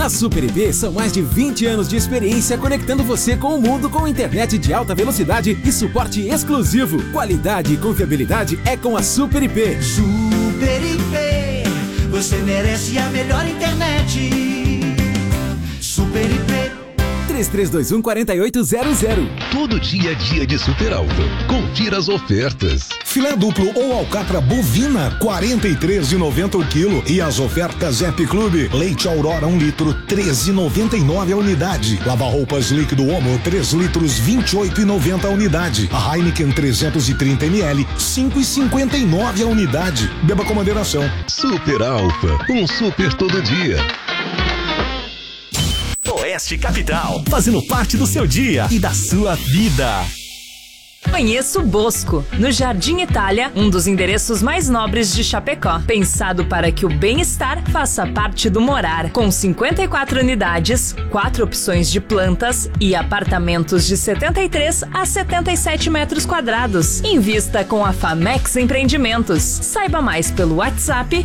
Na Super IP são mais de 20 anos de experiência conectando você com o mundo com internet de alta velocidade e suporte exclusivo. Qualidade e confiabilidade é com a Super IP. Super IP, você merece a melhor internet. Super IP. 3321-4800. Todo dia é dia de Super Alfa. Confira as ofertas. Filé duplo ou alcatra bovina, R$ 43,90 o quilo. E as ofertas Happy Club. Leite Aurora 1 litro, R$ 13,99 a unidade. Lava-roupas líquido Omo, 3 litros, R$ 28,90 a unidade. A Heineken 330 ml, R$ 5,59 a unidade. Beba com moderação. Super Alfa, um super todo dia. Oeste Capital, fazendo parte do seu dia e da sua vida. Conheça o Bosco, no Jardim Itália, um dos endereços mais nobres de Chapecó. Pensado para que o bem-estar faça parte do morar. Com 54 unidades, 4 opções de plantas e apartamentos de 73 a 77 metros quadrados. Invista com a Famex Empreendimentos. Saiba mais pelo WhatsApp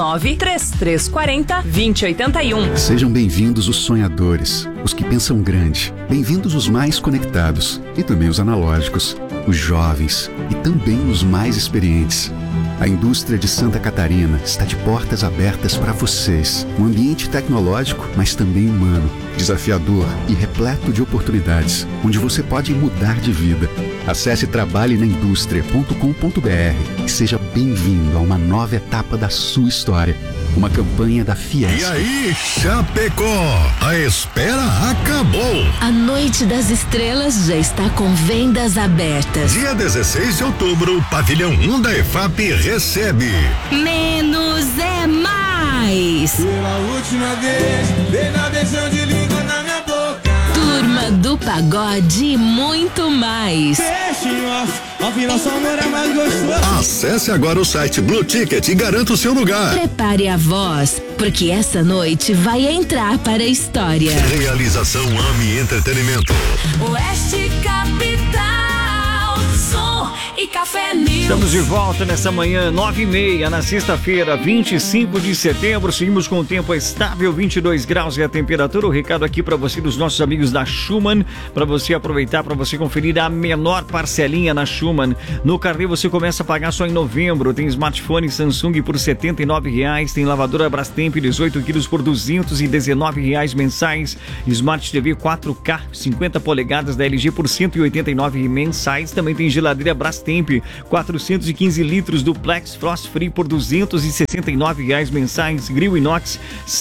49-3340-2081. Sejam bem-vindos os sonhadores, os que pensam grande. Bem-vindos os mais conectados e também os analógicos. Os jovens e também os mais experientes. A indústria de Santa Catarina está de portas abertas para vocês. Um ambiente tecnológico, mas também humano, desafiador e repleto de oportunidades, onde você pode mudar de vida. Acesse trabalhenaindustria.com.br e seja bem-vindo a uma nova etapa da sua história. Uma campanha da Fiesp. E aí, Chapecó, a espera acabou. A Noite das Estrelas já está com vendas abertas. Dia 16 de outubro, o Pavilhão 1 da EFAP recebe. Menos é mais. Pela última vez, dei na beijão de língua na minha boca. Turma do Pagode e muito mais. Nosso amor é mais gostoso. Acesse agora o site Blue Ticket e garanta o seu lugar. Prepare a voz, porque essa noite vai entrar para a história. Realização AMI Entretenimento. Oeste Capital, som e café News. Estamos de volta nessa manhã, 9h30, na sexta-feira, 25 de setembro. Seguimos com o tempo estável, 22 graus e a temperatura. O recado aqui para você dos nossos amigos da Schumann, para você aproveitar, para você conferir a menor parcelinha na Schumann. No carnê você começa a pagar só em novembro. Tem smartphone Samsung por R$ 79,00, tem lavadora Brastemp 18 quilos por R$ 219,00 mensais. Smart TV 4K 50 polegadas da LG por R$ 189,00 mensais. Também tem geladeira Brastemp 415 litros duplex Frost Free por R$ 269,00 mensais. Grill inox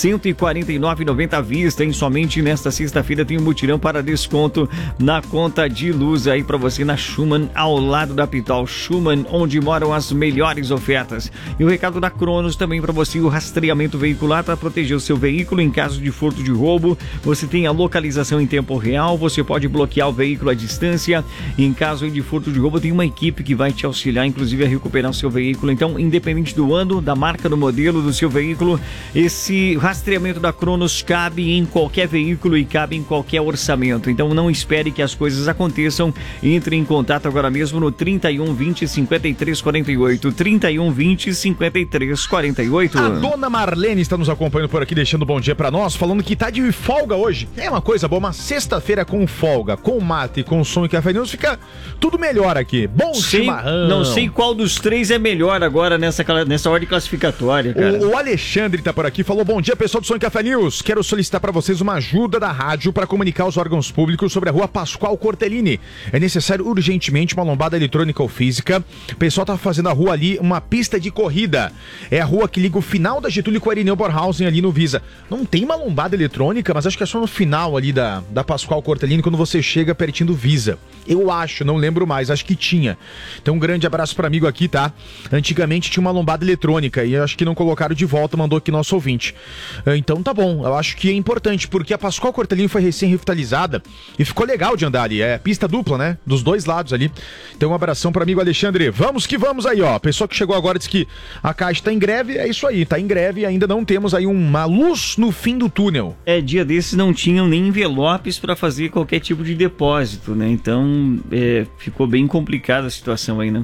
149,90 à vista. E somente nesta sexta-feira tem um mutirão para desconto na conta de luz aí para você na Schumann, ao lado da Pitol. Schumann, onde moram as melhores ofertas. E o recado da Cronos também para você, o rastreamento veicular para proteger o seu veículo em caso de furto, de roubo. Você tem a localização em tempo real, você pode bloquear o veículo à distância. Em caso de furto, de roubo, tem uma equipe que vai te auxiliar, inclusive, a recuperar o seu veículo. Então, independente do ano, da marca, do modelo do seu veículo, esse rastreamento da Cronos cabe em qualquer veículo e cabe em qualquer orçamento. Então, não espere que as coisas aconteçam. Entre em contato agora mesmo no 31 20 53 48. 31 20 53 48. A dona Marlene está nos acompanhando por aqui, deixando um bom dia pra nós, falando que tá de folga hoje. É uma coisa boa, uma sexta-feira com folga, com mate, com som e café news, fica tudo melhor aqui. Bom chimarrão. Não sei qual dos três é melhor agora nessa ordem classificatória, cara. O Alexandre tá por aqui, falou: bom dia, pessoal do Som e Café News. Quero solicitar para vocês uma ajuda da rádio para comunicar aos órgãos públicos sobre a rua Pascoal Cortellini. É necessário urgentemente uma lombada eletrônica ou física. O pessoal tá fazendo a rua ali uma pista de corrida. É a rua que liga o final da Getúlio com a Irineu Borhausen ali no Visa. Não tem uma lombada eletrônica, mas acho que é só no final ali da Pascoal Cortellini, quando você chega pertinho do Visa. Eu acho, não lembro mais, acho que tinha. Então um grande abraço para amigo aqui, tá? Antigamente tinha uma lombada eletrônica e acho que não colocaram de volta, mandou aqui nosso ouvinte. Então tá bom, eu acho que é importante, porque a Pascoal Cortellini foi recém-revitalizada e ficou legal de andar ali. É pista dupla, né? Dos dois lados ali. Então um abração para amigo Alexandre. Vamos que vamos aí, ó. Pessoa que chegou agora disse que a Caixa tá em greve, é isso aí, tá em greve e ainda não temos aí uma luz no fim do túnel. Dia desses não tinham nem envelopes para fazer qualquer tipo de depósito, né? Então ficou bem complicada a situação aí, né?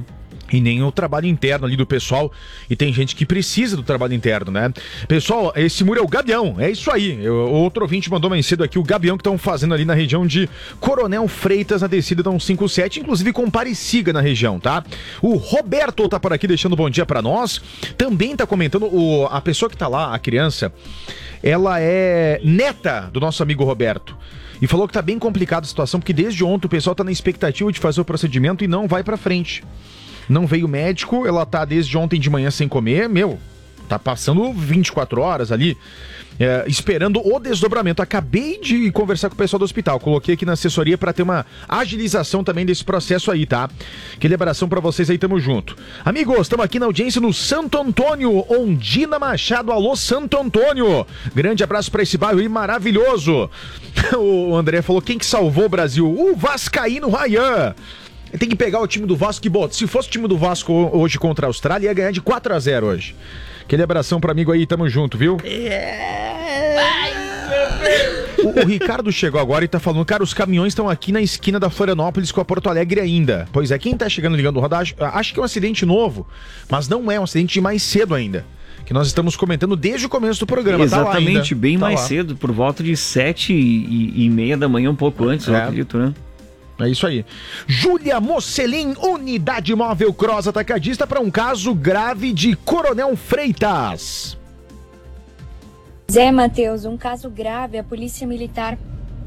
E nem o trabalho interno ali do pessoal. E tem gente que precisa do trabalho interno, né? Pessoal, esse muro é o Gabião. É isso aí. Outro ouvinte mandou mais cedo aqui o Gabião que estão fazendo ali na região de Coronel Freitas, na descida da 157. Inclusive com Pareciga na região, tá? O Roberto tá por aqui deixando bom dia pra nós. Também tá comentando, a pessoa que tá lá, a criança, ela é neta do nosso amigo Roberto. E falou que tá bem complicada a situação, porque desde ontem o pessoal tá na expectativa de fazer o procedimento e não vai pra frente. Não veio médico, ela tá desde ontem de manhã sem comer, tá passando 24 horas ali, esperando o desdobramento. Acabei de conversar com o pessoal do hospital, coloquei aqui na assessoria para ter uma agilização também desse processo aí, tá? Aquele abração para vocês aí, tamo junto. Amigos, estamos aqui na audiência no Santo Antônio, Ondina Machado, alô Santo Antônio. Grande abraço para esse bairro aí maravilhoso. O André falou, quem que salvou o Brasil? O Vascaíno Ryan. Tem que pegar o time do Vasco que bota. Se fosse o time do Vasco hoje contra a Austrália, ia ganhar de 4-0 hoje. Aquele abração pro amigo aí, tamo junto, viu? O Ricardo chegou agora e tá falando, cara, os caminhões estão aqui na esquina da Florianópolis com a Porto Alegre ainda. Pois é, quem tá chegando ligando o rodagem, acho que é um acidente novo, mas não é um acidente de mais cedo ainda. Que nós estamos comentando desde o começo do programa. Exatamente, tá bem mais cedo, por volta de 7h30 da manhã, um pouco antes, eu acredito, né? É isso aí. Júlia Mocelin, Unidade Móvel Cross Atacadista, para um caso grave de Coronel Freitas. Matheus, um caso grave. A Polícia Militar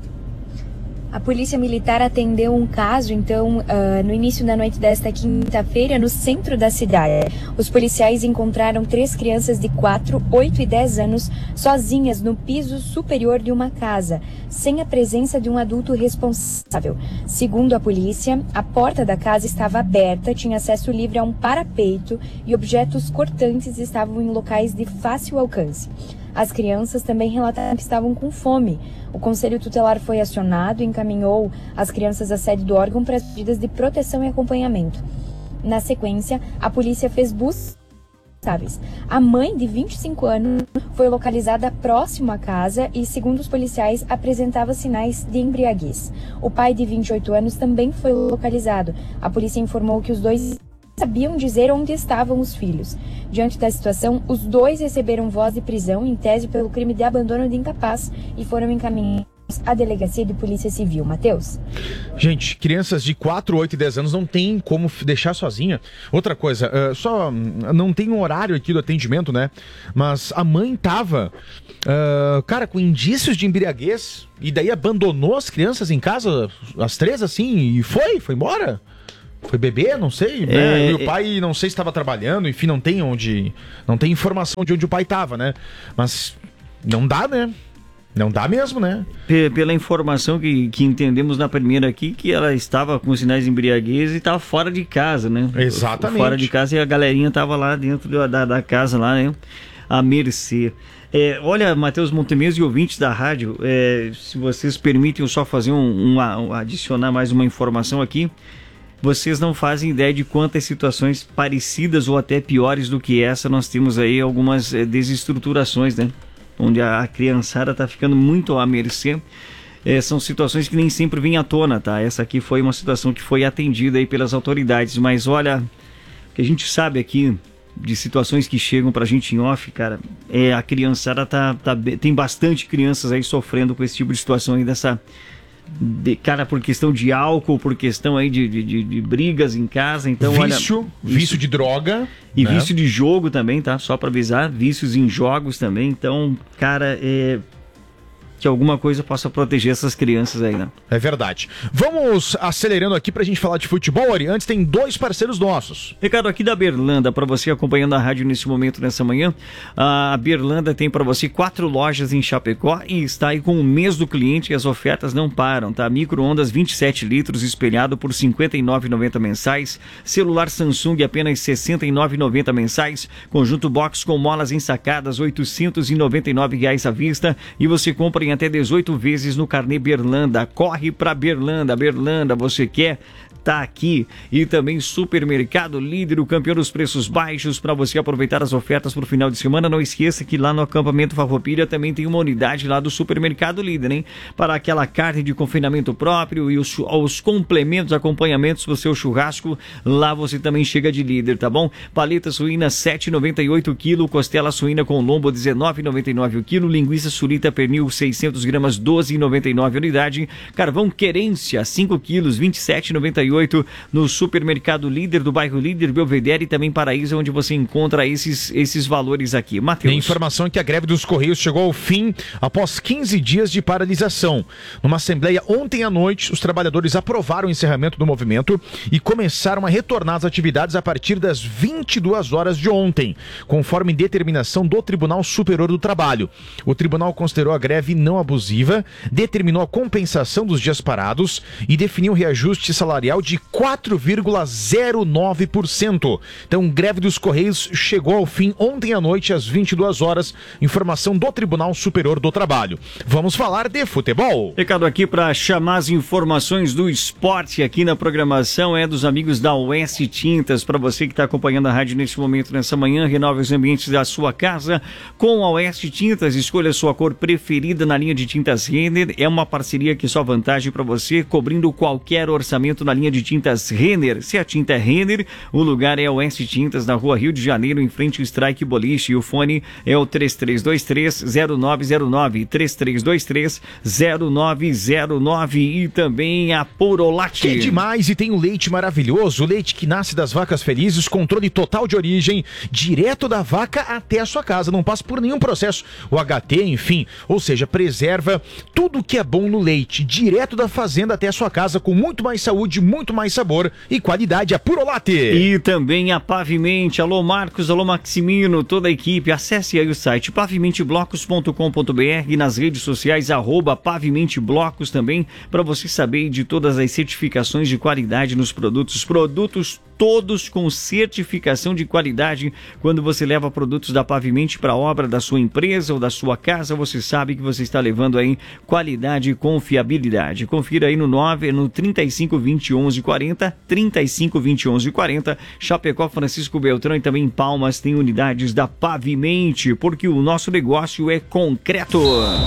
atendeu um caso, então, no início da noite desta quinta-feira, no centro da cidade. Os policiais encontraram 3 crianças de 4, 8 e 10 anos sozinhas no piso superior de uma casa, sem a presença de um adulto responsável. Segundo a polícia, a porta da casa estava aberta, tinha acesso livre a um parapeito e objetos cortantes estavam em locais de fácil alcance. As crianças também relataram que estavam com fome. O Conselho Tutelar foi acionado e encaminhou as crianças à sede do órgão para as medidas de proteção e acompanhamento. Na sequência, a polícia fez buscas. A mãe, de 25 anos, foi localizada próximo à casa e, segundo os policiais, apresentava sinais de embriaguez. O pai, de 28 anos, também foi localizado. A polícia informou que os dois sabiam dizer onde estavam os filhos. Diante da situação, os dois receberam voz de prisão, em tese pelo crime de abandono de incapaz, e foram encaminhados à Delegacia de Polícia Civil. Matheus? Gente, crianças de 4, 8 e 10 anos não tem como deixar sozinha. Outra coisa, só não tem um horário aqui do atendimento, né? Mas a mãe tava, cara, com indícios de embriaguez, e daí abandonou as crianças em casa, as 3 assim, e foi embora. Foi beber, não sei, né? E o pai, não sei se estava trabalhando, enfim, não tem informação de onde o pai estava, né? Mas não dá, né? Não dá mesmo, né? Pela informação que entendemos na primeira aqui, que ela estava com sinais de embriaguez e estava fora de casa, né? Exatamente. Fora de casa, e a galerinha estava lá dentro da casa, lá, né? À mercê. Olha, Matheus Montemez e ouvintes da rádio, se vocês permitem eu só fazer adicionar mais uma informação aqui. Vocês não fazem ideia de quantas situações parecidas ou até piores do que essa nós temos aí, algumas desestruturações, né? Onde a criançada está ficando muito à mercê. São situações que nem sempre vêm à tona, tá? Essa aqui foi uma situação que foi atendida aí pelas autoridades, mas olha, o que a gente sabe aqui de situações que chegam pra gente em off, cara, a criançada tem bastante crianças aí sofrendo com esse tipo de situação aí cara, por questão de álcool, por questão aí de brigas em casa, então vício de droga e né? Vício de jogo também, tá? Só pra avisar, vícios em jogos também, então, cara, que alguma coisa possa proteger essas crianças aí, né? É verdade. Vamos acelerando aqui pra gente falar de futebol, Ari. Antes tem 2 parceiros nossos. Recado aqui da Berlanda, pra você acompanhando a rádio nesse momento, nessa manhã. A Berlanda tem pra você 4 lojas em Chapecó e está aí com o mês do cliente e as ofertas não param, tá? Micro-ondas 27 litros espelhado por R$ 59,90 mensais. Celular Samsung apenas R$ 69,90 mensais. Conjunto box com molas ensacadas R$ 899 à vista. E você compra em até 18 vezes no carnê Berlanda. Corre pra Berlanda. Berlanda, você quer tá aqui. E também Supermercado Líder, o campeão dos preços baixos, para você aproveitar as ofertas pro final de semana. Não esqueça que lá no acampamento Farroupilha também tem uma unidade lá do Supermercado Líder, hein? Para aquela carne de confinamento próprio e os complementos, acompanhamentos pro seu churrasco, lá você também chega de Líder, tá bom? Paleta suína 7,98 kg, costela suína com lombo 19,99 o quilo, linguiça sulita pernil 600 gramas 12,99 unidade, carvão querência 5 quilos 27,98 no Supermercado Líder do bairro Líder, Belvedere e também Paraíso, onde você encontra esses valores aqui. Matheus. A informação é que a greve dos Correios chegou ao fim após 15 dias de paralisação. Numa assembleia ontem à noite, os trabalhadores aprovaram o encerramento do movimento e começaram a retornar às atividades a partir das 22 horas de ontem, conforme determinação do Tribunal Superior do Trabalho. O tribunal considerou a greve não abusiva, determinou a compensação dos dias parados e definiu um reajuste salarial de 4,09%. Então, greve dos Correios chegou ao fim ontem à noite às 22 horas, informação do Tribunal Superior do Trabalho. Vamos falar de futebol. Recado aqui para chamar as informações do esporte aqui na programação é dos amigos da Oeste Tintas. Para você que está acompanhando a rádio nesse momento, nessa manhã, renove os ambientes da sua casa com a Oeste Tintas. Escolha a sua cor preferida na linha de tintas Renner. É uma parceria que só vantagem para você, cobrindo qualquer orçamento na linha de tintas Renner. Se a tinta é Renner, o lugar é a Oeste Tintas, na rua Rio de Janeiro, em frente ao Strike Boliche. E o fone é o 3323-0909, 3323-0909 e também a Porolate. Que demais! E tem um leite maravilhoso, o leite que nasce das vacas felizes, controle total de origem, direto da vaca até a sua casa, não passa por nenhum processo, o HT, enfim, ou seja, preserva tudo que é bom no leite, direto da fazenda até a sua casa, com muito mais saúde, muito mais sabor e qualidade, a Purolate. E também a Pavimente. Alô Marcos, alô Maximino, toda a equipe, acesse aí o site pavimenteblocos.com.br e nas redes sociais @pavimenteblocos também, para você saber de todas as certificações de qualidade nos produtos todos com certificação de qualidade. Quando você leva produtos da Pavimente para a obra da sua empresa ou da sua casa, você sabe que você está levando aí qualidade e confiabilidade. Confira aí no 35 20 11 40, 35 20 11 40, Chapecó, Francisco Beltrão e também em Palmas tem unidades da Pavimente, porque o nosso negócio é concreto.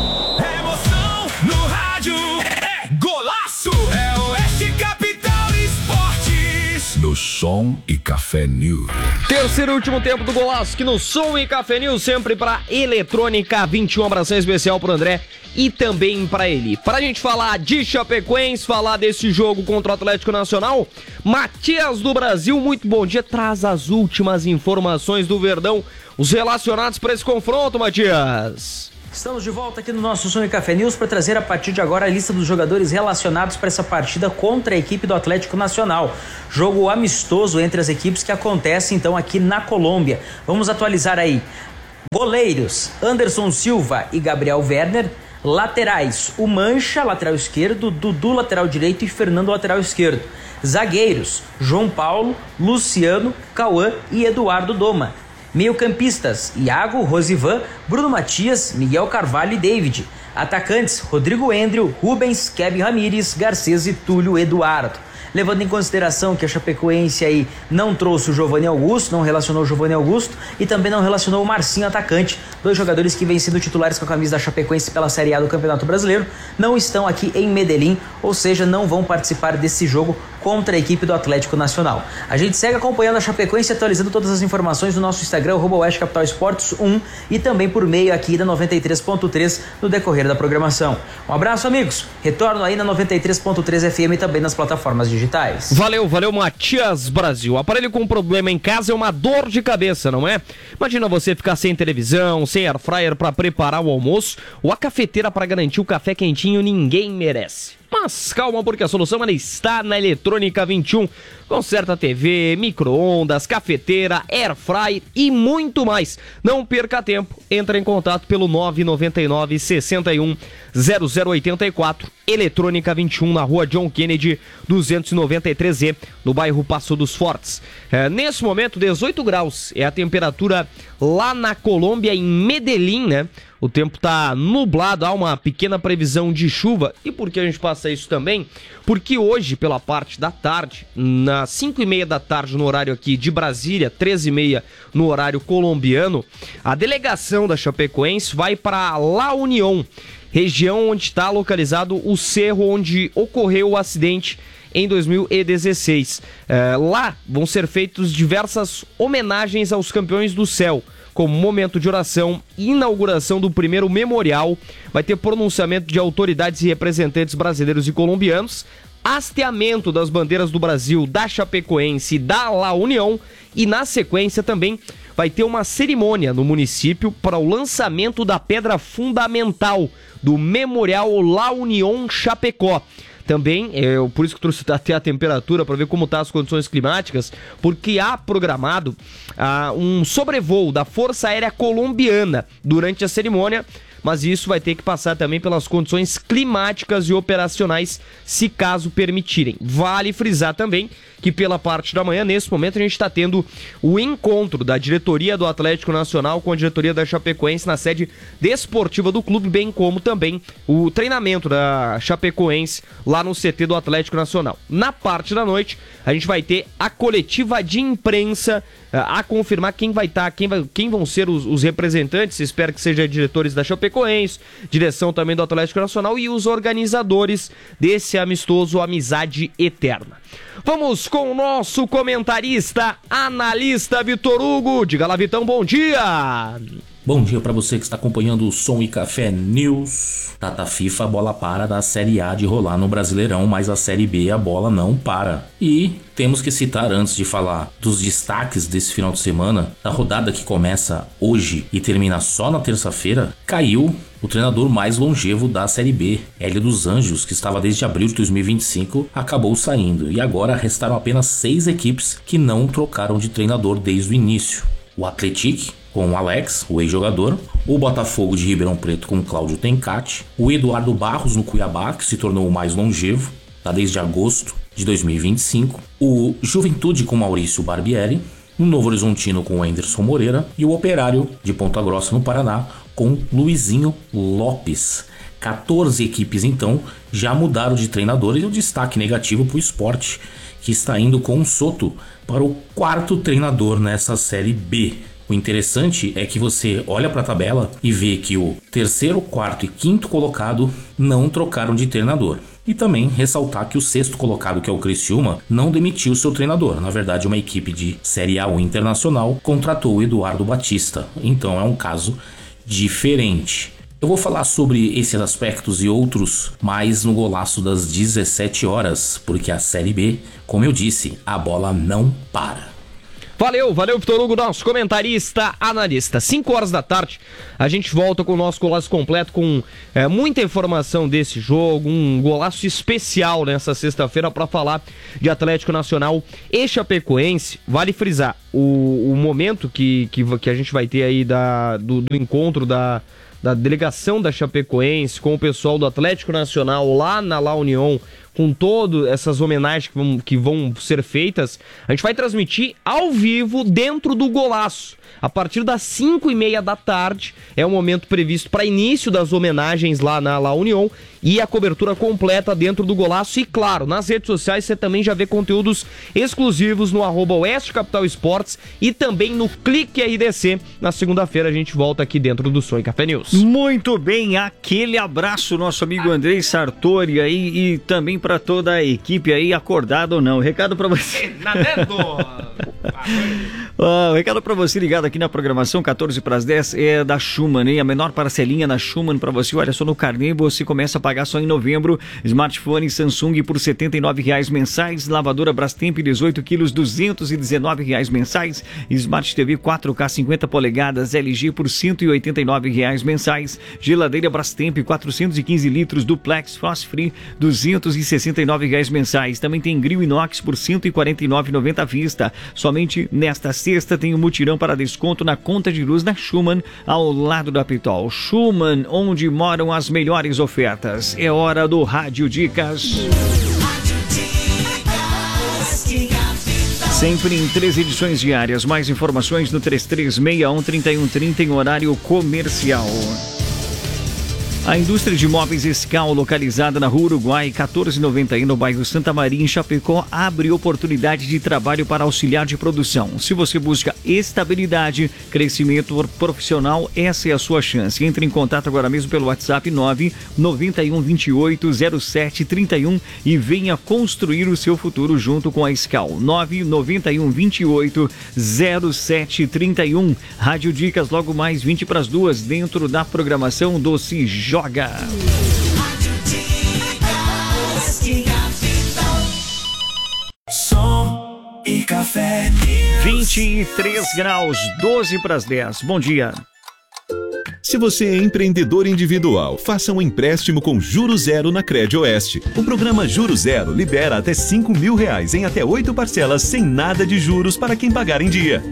Emoção no rádio, é golaço, é Oeste Capital Esportes. No Som e Café News. Terceiro e último tempo do golaço aqui no Som e Café News, sempre para Eletrônica 21, abração especial pro André e também para ele. Pra gente falar de Chapecoense, falar desse jogo contra o Atlético Nacional, Matias do Brasil, muito bom dia, traz as últimas informações do Verdão, os relacionados para esse confronto, Matias. Estamos de volta aqui no nosso Som e Café News para trazer a partir de agora a lista dos jogadores relacionados para essa partida contra a equipe do Atlético Nacional. Jogo amistoso entre as equipes que acontece então aqui na Colômbia. Vamos atualizar aí. Goleiros, Anderson Silva e Gabriel Werner. Laterais, o Mancha, lateral esquerdo, Dudu, lateral direito e Fernando, lateral esquerdo. Zagueiros, João Paulo, Luciano, Cauã e Eduardo Doma. Meio-campistas, Iago, Rosivan, Bruno Matias, Miguel Carvalho e David. Atacantes, Rodrigo Endrio, Rubens, Kevin Ramírez, Garcês e Túlio Eduardo. Levando em consideração que a Chapecoense aí não trouxe o Giovanni Augusto, não relacionou o Giovanni Augusto e também não relacionou o Marcinho, atacante, dois jogadores que vêm sendo titulares com a camisa da Chapecoense pela Série A do Campeonato Brasileiro, não estão aqui em Medellín, ou seja, não vão participar desse jogo contra a equipe do Atlético Nacional. A gente segue acompanhando a Chapecoense, atualizando todas as informações no nosso Instagram, @Oeste Capital Esportes 1 e também por meio aqui da 93.3 no decorrer da programação. Um abraço, amigos. Retorno aí na 93.3 FM e também nas plataformas digitais. Valeu, Matias Brasil. Aparelho com problema em casa é uma dor de cabeça, não é? Imagina você ficar sem televisão, sem air fryer para preparar o almoço ou a cafeteira para garantir o café quentinho, ninguém merece. Mas calma, porque a solução ela está na Eletrônica 21. Conserta TV, micro-ondas, cafeteira, air fry e muito mais. Não perca tempo, entre em contato pelo 999 61 0084. Eletrônica 21 na rua John Kennedy 293E, no bairro Passo dos Fortes. Nesse momento, 18 graus é a temperatura lá na Colômbia, em Medellín, né? o tempo tá nublado, há uma pequena previsão de chuva. E por que a gente passa isso também? Porque hoje, pela parte da tarde, nas 5h30 da tarde no horário aqui de Brasília, 13h30 no horário colombiano, a delegação da Chapecoense vai para La Unión, região onde está localizado o cerro onde ocorreu o acidente em 2016. Lá vão ser feitas diversas homenagens aos campeões do céu, como momento de oração, inauguração do primeiro memorial, vai ter pronunciamento de autoridades e representantes brasileiros e colombianos, hasteamento das bandeiras do Brasil, da Chapecoense e da La Unión, e na sequência também vai ter uma cerimônia no município para o lançamento da pedra fundamental do Memorial La Unión Chapecó. Também, por isso que trouxe até a temperatura, para ver como estão as condições climáticas, porque há programado um sobrevoo da Força Aérea Colombiana durante a cerimônia, mas isso vai ter que passar também pelas condições climáticas e operacionais, se caso permitirem. Vale frisar também que pela parte da manhã, nesse momento, a gente está tendo o encontro da diretoria do Atlético Nacional com a diretoria da Chapecoense na sede desportiva do clube, bem como também o treinamento da Chapecoense lá no CT do Atlético Nacional. Na parte da noite, a gente vai ter a coletiva de imprensa a confirmar quem vai estar, quem vão ser os representantes, espero que sejam diretores da Chapecoense, direção também do Atlético Nacional e os organizadores desse amistoso Amizade Eterna. Vamos com o nosso comentarista, analista Vitor Hugo. Diga lá, Vitão, bom dia! Bom dia para você que está acompanhando o Som e Café News. Data FIFA, a bola para da Série A de rolar no Brasileirão, mas a Série B a bola não para. E temos que citar, antes de falar dos destaques desse final de semana, da rodada que começa hoje e termina só na terça-feira, caiu o treinador mais longevo da Série B, Hélio dos Anjos, que estava desde abril de 2025, acabou saindo. E agora restaram apenas 6 equipes que não trocaram de treinador desde o início. O Atlético, com o Alex, o ex-jogador, o Botafogo de Ribeirão Preto com o Cláudio Tencati, o Eduardo Barros no Cuiabá, que se tornou o mais longevo, tá desde agosto de 2025, o Juventude com Maurício Barbieri, o Novo Horizontino com o Anderson Moreira e o Operário de Ponta Grossa no Paraná com Luizinho Lopes. 14 equipes então já mudaram de treinador, e o destaque negativo para o Sport, que está indo com o Soto para o 4º treinador nessa Série B. O interessante é que você olha para a tabela e vê que o 3º, 4º e 5º colocado não trocaram de treinador. E também ressaltar que o 6º colocado, que é o Criciúma, não demitiu seu treinador. Na verdade, uma equipe de Série A ou Internacional contratou o Eduardo Batista. Então é um caso diferente. Eu vou falar sobre esses aspectos e outros mais no golaço das 17 horas, porque a Série B, como eu disse, a bola não para. Valeu, Vitor Hugo, nosso comentarista, analista. 5 horas da tarde, a gente volta com o nosso golaço completo, com muita informação desse jogo, um golaço especial nessa sexta-feira para falar de Atlético Nacional e Chapecoense. Vale frisar, o momento que a gente vai ter aí do encontro da delegação da Chapecoense com o pessoal do Atlético Nacional lá na La Unión, com todas essas homenagens que vão ser feitas, a gente vai transmitir ao vivo dentro do golaço. A partir das 5h30 da tarde é o momento previsto para início das homenagens lá na La Unión e a cobertura completa dentro do golaço. E claro, nas redes sociais você também já vê conteúdos exclusivos no @Oeste Capital Esportes e também no Clique RDC. Na segunda-feira a gente volta aqui dentro do Som e Café News. Muito bem, aquele abraço, nosso amigo Andrei Sartori aí, e também para toda a equipe aí, acordado ou não. Recado para você. O recado para você ligado aqui na programação 14:10 é da Schumann, hein? A menor parcelinha na Schumann para você. Olha só, no carnê você começa a pagar só em novembro. Smartphone Samsung por R$ 79,00 mensais. Lavadora Brastemp 18 quilos, R$ 219,00 mensais. Smart TV 4K 50 polegadas LG por R$ 189,00 mensais. Geladeira Brastemp 415 litros Duplex Frost Free, R$ 269,00 mensais. Também tem grill inox por R$ 149,90 à vista. Somente nesta sexta tem um mutirão para desconto na conta de luz da Schumann, ao lado da Pitol. Schumann, onde moram as melhores ofertas. É hora do Rádio Dicas. Sempre em 3 edições diárias. Mais informações no 3361-3130 em horário comercial. A indústria de móveis Escal, localizada na Rua Uruguai 1491, no bairro Santa Maria, em Chapecó, abre oportunidade de trabalho para auxiliar de produção. Se você busca estabilidade, crescimento profissional, essa é a sua chance. Entre em contato agora mesmo pelo WhatsApp 991280731 e venha construir o seu futuro junto com a Escal. 991280731. Rádio Dicas, logo mais 20 para as 2, dentro da programação do Se Joga. Som e Café 23 graus, 12 para as 10. Bom dia. Se você é empreendedor individual, faça um empréstimo com juros zero na Crédito Oeste. O programa Juros Zero libera até R$5.000 em até 8 parcelas sem nada de juros para quem pagar em dia.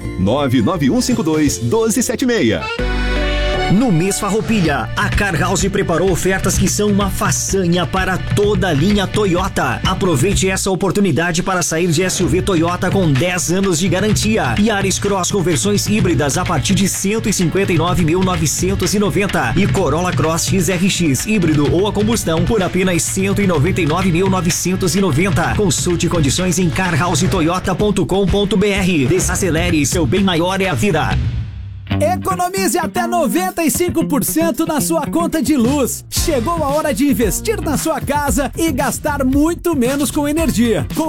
99152-1276. No mês Farroupilha, a Car House preparou ofertas que são uma façanha para toda a linha Toyota. Aproveite essa oportunidade para sair de SUV Toyota com 10 anos de garantia. Yaris Cross com versões híbridas a partir de R$159.990 e Corolla Cross XRX híbrido ou a combustão por apenas R$199.990. Consulte condições em carhousetoyota.com.br. Desacelere, seu bem maior é a vida. Economize até 95% na sua conta de luz. Chegou a hora de investir na sua casa e gastar muito menos com energia. Com